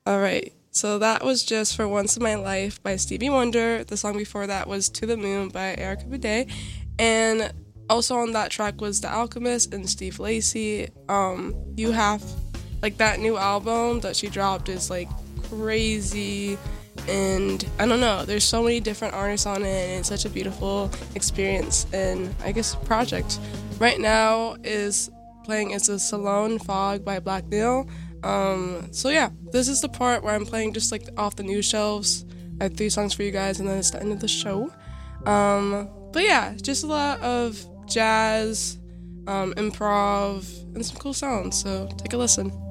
All right. So that was just For Once in My Life by Stevie Wonder. The song before that was To the Moon by Erica Bede. And also on that track was The Alchemist and Steve Lacy. You Have, like, that new album that she dropped is like crazy. And I don't know, there's so many different artists on it, and it's such a beautiful experience and I guess project. Right now is playing is a Salon Fog by Black Neil. So yeah, this is the part where I'm playing just like off the new shelves. I have 3 songs for you guys, and then it's the end of the show. But yeah, just a lot of jazz, improv, and some cool sounds. So take a listen.